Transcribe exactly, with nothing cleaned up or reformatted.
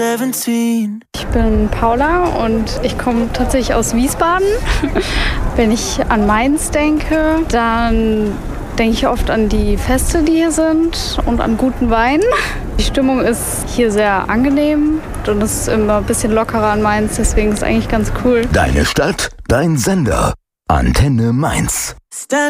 Ich bin Paula und ich komme tatsächlich aus Wiesbaden. Wenn ich an Mainz denke, dann denke ich oft an die Feste, die hier sind und an guten Wein. Die Stimmung ist hier sehr angenehm und es ist immer ein bisschen lockerer an Mainz, deswegen ist es eigentlich ganz cool. Deine Stadt, dein Sender. Antenne Mainz.